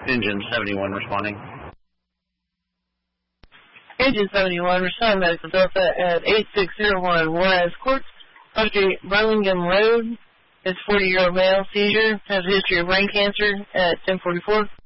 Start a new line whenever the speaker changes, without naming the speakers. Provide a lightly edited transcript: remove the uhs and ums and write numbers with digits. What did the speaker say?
Engine 71 responding.
Engine 71, respond medical Delta at 8601 Juarez Court, Street, Burlingame Road. Is 40-year-old male, seizure, has a history of brain cancer at 1044.